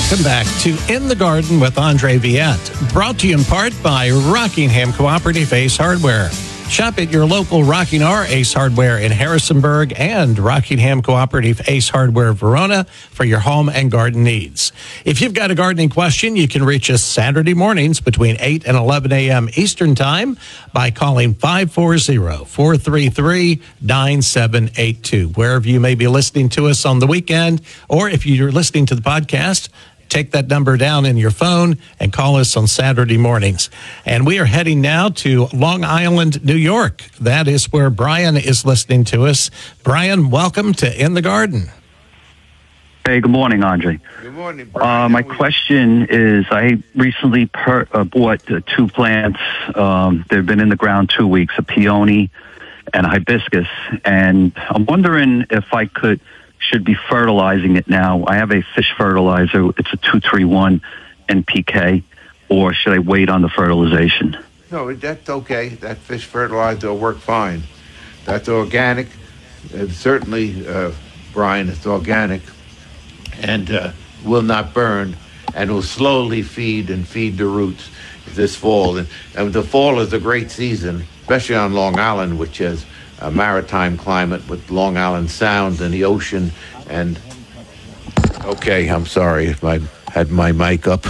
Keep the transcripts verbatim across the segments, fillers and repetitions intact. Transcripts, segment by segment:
Welcome back to In the Garden with Andre Viette, brought to you in part by Rockingham Cooperative Ace Hardware. Shop at your local Rocking R Ace Hardware in Harrisonburg and Rockingham Cooperative Ace Hardware Verona for your home and garden needs. If you've got a gardening question, you can reach us Saturday mornings between eight and eleven a.m. Eastern Time by calling five four zero, four three three, nine seven eight two. Wherever you may be listening to us on the weekend, or if you're listening to the podcast, take that number down in your phone and call us on Saturday mornings. And we are heading now to Long Island, New York. That is where Brian is listening to us. Brian, welcome to In the Garden. Hey, good morning, Andre. Good morning, Brian. Uh, my question is, I recently per, uh, bought uh, two plants. Um, they've been in the ground two weeks, a peony and a hibiscus. And I'm wondering if I could... should be fertilizing it now. I have a fish fertilizer. It's a two three one N P K, or should I wait on the fertilization? No, that's okay. That fish fertilizer will work fine. That's organic. Uh, certainly, uh, Brian, it's organic and uh, will not burn and will slowly feed and feed the roots this fall. And, and the fall is a great season, especially on Long Island, which has a maritime climate with Long Island Sound and the ocean. And okay, I'm sorry, I had my mic up.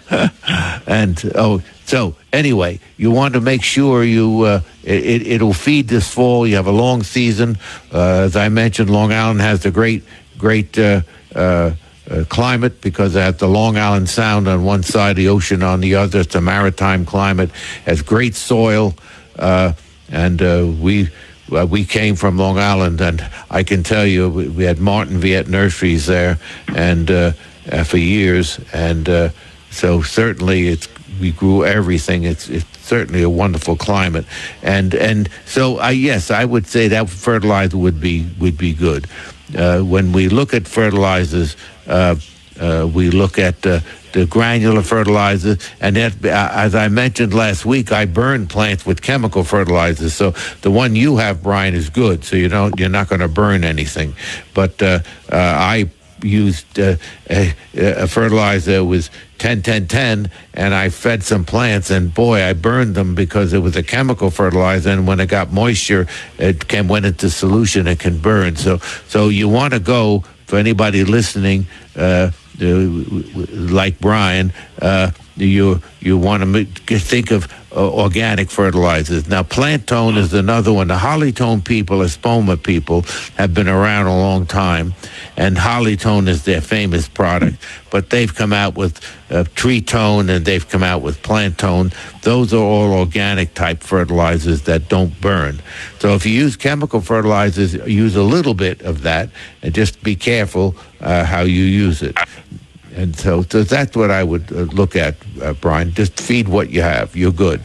and oh, so anyway, you want to make sure you uh, it, it'll feed this fall. You have a long season. Uh, as I mentioned, Long Island has a great, great uh, uh, uh, climate because it has the Long Island Sound on one side, the ocean on the other. It's a maritime climate. Has great soil, uh, and uh, we. Uh, we came from Long Island, and I can tell you, we, we had Martin Viette Nurseries there, and uh, uh, for years, and uh, so certainly it's we grew everything. It's it's certainly a wonderful climate, and and so I yes, I would say that fertilizer would be would be good. Uh, when we look at fertilizers, uh, uh, we look at uh, the granular fertilizer, and that, uh, as I mentioned last week, I burn plants with chemical fertilizers. So the one you have, Brian, is good. So you don't, you're not going to burn anything. But uh, uh, I used uh, a, a fertilizer that was ten ten ten, and I fed some plants, and boy, I burned them because it was a chemical fertilizer, and when it got moisture, it can went into solution. It can burn. So so you want to go, for anybody listening, uh, Uh, like Brian, uh, you you want to think of uh, organic fertilizers. Now, Plant Tone is another one. The Holly-Tone people, Espoma people, have been around a long time, and Holly-Tone is their famous product. But they've come out with uh, Tree Tone, and they've come out with Plant Tone. Those are all organic type fertilizers that don't burn. So if you use chemical fertilizers, use a little bit of that, and just be careful uh, how you use it. And so, so that's what I would uh, look at, uh, Brian. Just feed what you have. You're good.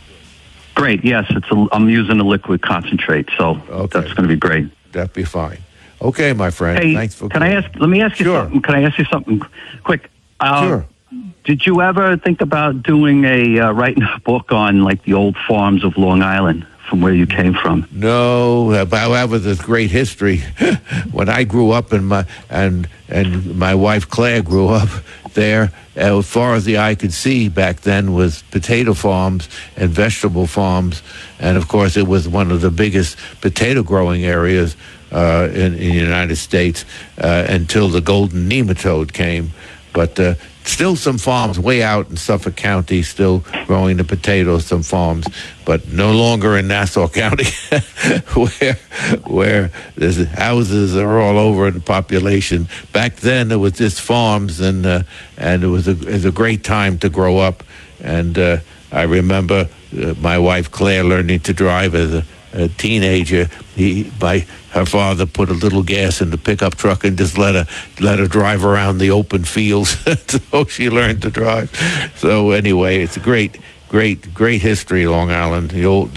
Great. Yes, it's a, I'm using a liquid concentrate, so okay. That's going to be great. That'd be fine. Okay, my friend. Hey, thanks for. Can calling. I ask? Let me ask you sure. something. Can I ask you something quick? Uh, sure. Did you ever think about doing a uh, writing a book on like the old farms of Long Island, from where you came from? No, however, there's great history. When I grew up, and my and and my wife Claire grew up there, as far as the eye could see back then was potato farms and vegetable farms, and of course it was one of the biggest potato growing areas uh, in, in the United States uh, until the golden nematode came. But uh, still some farms way out in Suffolk County still growing the potatoes, some farms, but no longer in Nassau County where where there's houses are all over the population. Back then it was just farms, and uh, and it was a it was a great time to grow up. And uh, I remember uh, my wife Claire learning to drive as a a teenager. He, my, her father put a little gas in the pickup truck and just let her let her drive around the open fields. So she learned to drive. So anyway, it's a great, great, great history, Long Island. The old.